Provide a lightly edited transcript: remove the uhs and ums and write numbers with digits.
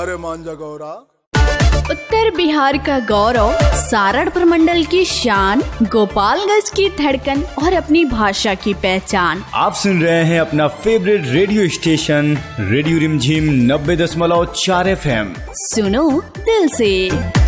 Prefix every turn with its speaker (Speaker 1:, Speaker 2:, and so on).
Speaker 1: अरे मान जा गौरा।
Speaker 2: उत्तर बिहार का गौरव, सारण प्रमंडल की शान, गोपालगंज की धड़कन और अपनी भाषा की पहचान।
Speaker 3: आप सुन रहे हैं अपना फेवरेट रेडियो स्टेशन रेडियो रिमझिम 90.4 FM।
Speaker 2: सुनो दिल से।